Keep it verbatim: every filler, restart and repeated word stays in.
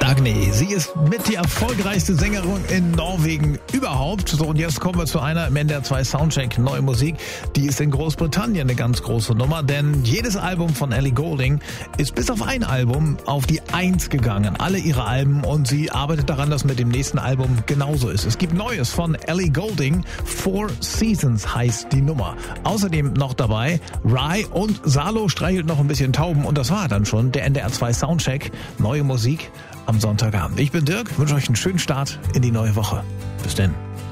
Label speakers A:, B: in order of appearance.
A: Dagny. Sie ist mit die erfolgreichste Sängerin in Norwegen überhaupt. So, und jetzt kommen wir zu einer im N D R zwei Soundcheck Neue Musik. Die ist in Großbritannien eine ganz große Nummer, denn jedes Album von Ellie Goulding ist bis auf ein Album auf die Eins gegangen. Alle ihre Alben, und sie arbeitet daran, dass mit dem nächsten Album genauso ist. Es gibt Neues von Ellie Goulding. Four Seasons heißt die Nummer. Außerdem noch dabei Rye und Salo streichelt noch ein bisschen Tauben, und das war dann schon der N D R zwei Soundcheck Neue Musik am Sonntagabend. Ich bin Dirk, wünsche euch einen schönen Start in die neue Woche. Bis denn.